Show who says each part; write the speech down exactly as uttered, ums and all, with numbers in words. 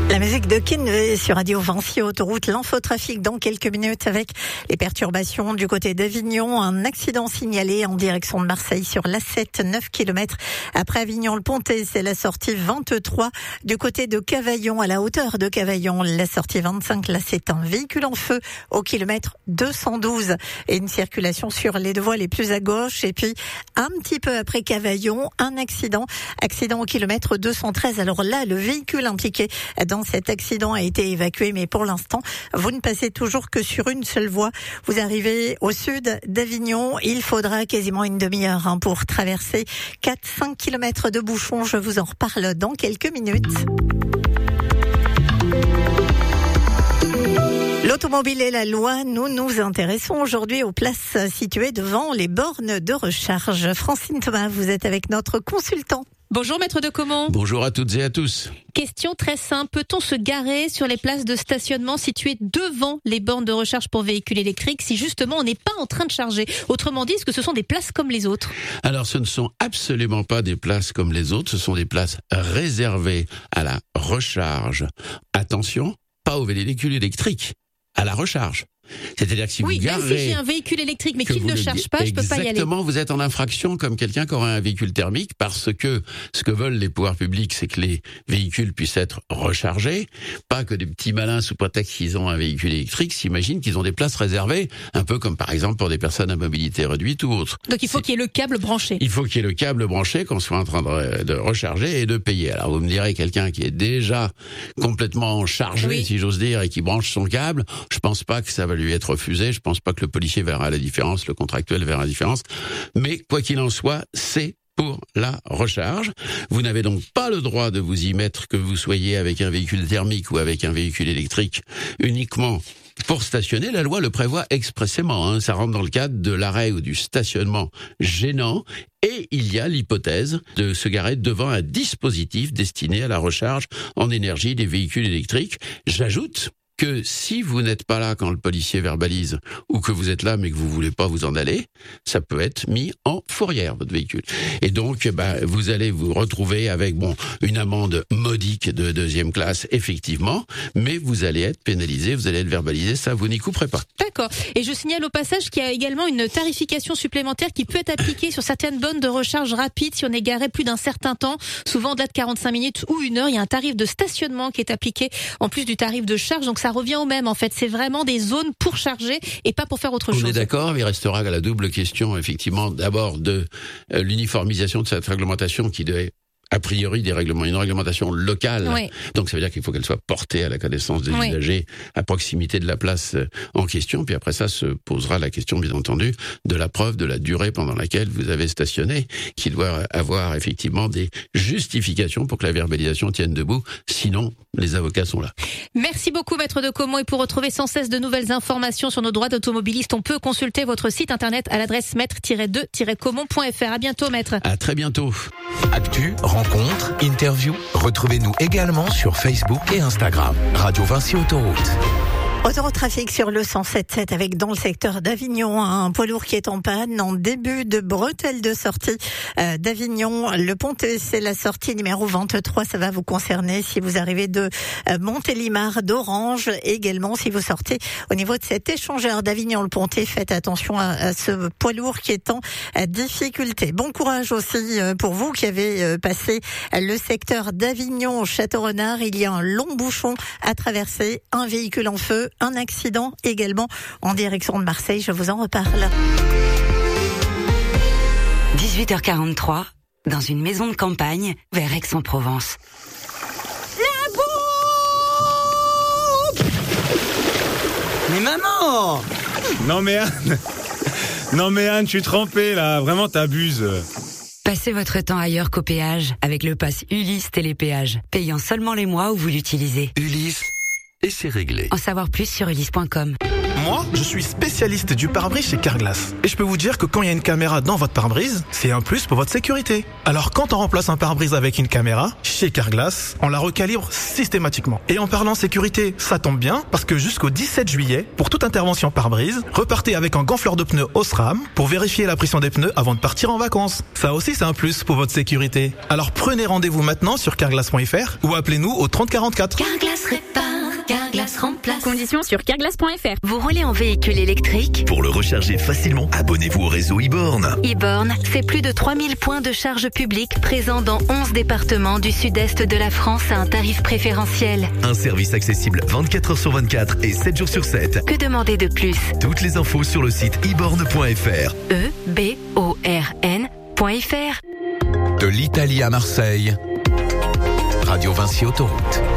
Speaker 1: La musique de Kinvey sur Radio Vinci Autoroute, l'infotrafic dans quelques minutes avec les perturbations du côté d'Avignon. Un accident signalé en direction de Marseille sur l'A sept, neuf kilomètres après Avignon-le-Pontet. C'est la sortie vingt-trois du côté de Cavaillon, à la hauteur de Cavaillon. La sortie vingt-cinq, là c'est un véhicule en feu au kilomètre deux cent douze et une circulation sur les deux voies les plus à gauche. Et puis un petit peu après Cavaillon, un accident, accident au kilomètre deux cent treize. Alors là, le véhicule impliqué dans cet accident a été évacué, mais pour l'instant, vous ne passez toujours que sur une seule voie. Vous arrivez au sud d'Avignon. Il faudra quasiment une demi-heure hein, pour traverser quatre à cinq kilomètres de bouchons. Je vous en reparle dans quelques minutes. L'automobile et la loi, nous nous intéressons aujourd'hui aux places situées devant les bornes de recharge. Francine Thomas, vous êtes avec notre consultant.
Speaker 2: Bonjour Maître de Caumont.
Speaker 3: Bonjour à toutes et à tous.
Speaker 2: Question très simple, peut-on se garer sur les places de stationnement situées devant les bornes de recharge pour véhicules électriques si justement on n'est pas en train de charger? Autrement dit, est-ce que ce sont des places comme les autres?
Speaker 3: Alors ce ne sont absolument pas des places comme les autres, ce sont des places réservées à la recharge. Attention, pas aux véhicules électriques, à la recharge. C'est-à-dire que si
Speaker 2: oui,
Speaker 3: vous garez...
Speaker 2: Oui, même si j'ai un véhicule électrique mais qu'il ne charge pas, je peux pas y aller.
Speaker 3: Exactement, vous êtes en infraction comme quelqu'un qui aurait un véhicule thermique parce que ce que veulent les pouvoirs publics, c'est que les véhicules puissent être rechargés, pas que des petits malins sous prétexte qu'ils ont un véhicule électrique s'imaginent qu'ils ont des places réservées, un peu comme par exemple pour des personnes à mobilité réduite ou autre.
Speaker 2: Donc il faut c'est... qu'il y ait le câble branché.
Speaker 3: Il faut qu'il y ait le câble branché, qu'on soit en train de, de recharger et de payer. Alors vous me direz, quelqu'un qui est déjà complètement chargé, oui. si j'ose dire, et qui branche son câble, je pense pas que ça va lui être refusé. Je pense pas que le policier verra la différence, le contractuel verra la différence. Mais quoi qu'il en soit, c'est pour la recharge. Vous n'avez donc pas le droit de vous y mettre, que vous soyez avec un véhicule thermique ou avec un véhicule électrique, uniquement pour stationner. La loi le prévoit expressément. Hein. Ça rentre dans le cadre de l'arrêt ou du stationnement gênant. Et il y a l'hypothèse de se garer devant un dispositif destiné à la recharge en énergie des véhicules électriques. J'ajoute que si vous n'êtes pas là quand le policier verbalise, ou que vous êtes là mais que vous voulez pas vous en aller, ça peut être mis en fourrière, votre véhicule. Et donc, bah, vous allez vous retrouver avec, bon, une amende modique de deuxième classe, effectivement, mais vous allez être pénalisé, vous allez être verbalisé, ça vous n'y couperez pas.
Speaker 2: D'accord. Et je signale au passage qu'il y a également une tarification supplémentaire qui peut être appliquée sur certaines bornes de recharge rapide si on est garé plus d'un certain temps, souvent au-delà de quarante-cinq minutes ou une heure. Il y a un tarif de stationnement qui est appliqué en plus du tarif de charge, donc ça revient au même en fait. C'est vraiment des zones pour charger et pas pour faire autre
Speaker 3: on
Speaker 2: chose.
Speaker 3: On est d'accord, il restera à la double question, effectivement, d'abord de euh, l'uniformisation de cette réglementation qui devait a priori des règlements, une réglementation locale. Oui. Donc ça veut dire qu'il faut qu'elle soit portée à la connaissance des oui. usagers à proximité de la place en question. Puis après ça se posera la question, bien entendu, de la preuve de la durée pendant laquelle vous avez stationné, qui doit avoir effectivement des justifications pour que la verbalisation tienne debout. Sinon, les avocats sont là.
Speaker 2: Merci beaucoup, Maître de Caumont. Et pour retrouver sans cesse de nouvelles informations sur nos droits d'automobiliste, on peut consulter votre site internet à l'adresse maître tiret deux tiret caumont point f r. À bientôt, Maître.
Speaker 3: À très bientôt.
Speaker 4: Actu, rencontres, interviews. Retrouvez-nous également sur Facebook et Instagram. Radio Vinci Autoroute.
Speaker 1: Autoroute trafic sur le cent sept sept avec dans le secteur d'Avignon un poids lourd qui est en panne en début de bretelle de sortie euh, d'Avignon. Le Pontet, c'est la sortie numéro vingt-trois. Ça va vous concerner si vous arrivez de euh, Montélimar, d'Orange. Également, si vous sortez au niveau de cet échangeur d'Avignon-le-Pontet, faites attention à, à ce poids lourd qui est en euh, difficulté. Bon courage aussi euh, pour vous qui avez euh, passé euh, le secteur d'Avignon-Château-Renard. Il y a un long bouchon à traverser, un véhicule en feu. Un accident également en direction de Marseille, je vous en reparle.
Speaker 5: dix-huit heures quarante-trois, dans une maison de campagne, vers Aix-en-Provence.
Speaker 6: La bombe! Mais maman!
Speaker 7: Non mais Anne, non mais Anne, je suis trempé là, vraiment t'abuses.
Speaker 5: Passez votre temps ailleurs qu'au péage, avec le pass Ulysse Télépéage, payant seulement les mois où vous l'utilisez.
Speaker 4: Ulysse, et c'est réglé.
Speaker 5: En savoir plus sur ulysse point com.
Speaker 8: Moi, je suis spécialiste du pare-brise chez Carglass. Et je peux vous dire que quand il y a une caméra dans votre pare-brise, c'est un plus pour votre sécurité. Alors quand on remplace un pare-brise avec une caméra, chez Carglass, on la recalibre systématiquement. Et en parlant sécurité, ça tombe bien, parce que jusqu'au dix-sept juillet, pour toute intervention pare-brise, repartez avec un gonfleur de pneus Osram pour vérifier la pression des pneus avant de partir en vacances. Ça aussi, c'est un plus pour votre sécurité. Alors prenez rendez-vous maintenant sur carglass point f r ou appelez-nous au trente quarante-quatre.
Speaker 9: Carglass répare, Carglass remplace.
Speaker 10: Conditions sur carglass point f r.
Speaker 9: Vous roulez en véhicule électrique?
Speaker 11: Pour le recharger facilement, abonnez-vous au réseau e-borne.
Speaker 9: e-borne, c'est plus de trois mille points de charge publique présents dans onze départements du sud-est de la France à un tarif préférentiel.
Speaker 11: Un service accessible vingt-quatre heures sur vingt-quatre et sept jours sur sept.
Speaker 9: Que demander de plus?
Speaker 11: Toutes les infos sur le site e borne point f r.
Speaker 9: E B O R N point f r.
Speaker 4: De l'Italie à Marseille, Radio Vinci Autoroute.